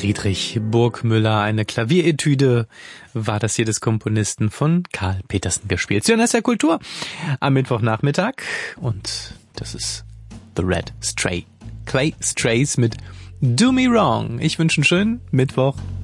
Friedrich Burgmüller, eine Klavieretüde, war das hier des Komponisten von Karl Petersen gespielt. Sie hören SR Kultur am Mittwochnachmittag und das ist The Red Stray. Clay Strays mit Do Me Wrong. Ich wünsche einen schönen Mittwoch.